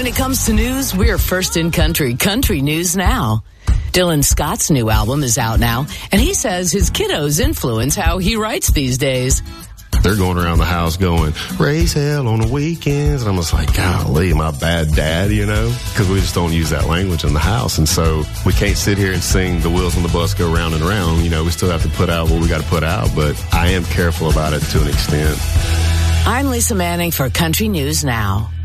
When it comes to news, we're first in country. Country News Now. Dylan Scott's new album is out now, and he says his kiddos influence how he writes these days. They're going around the house going, raise hell on the weekends. And I'm just like, golly, my bad dad, you know, because we just don't use that language in the house. And so we can't sit here and sing the wheels on the bus go round and round. You know, we still have to put out what we got to put out, but I am careful about it to an extent. I'm Lisa Manning for Country News Now.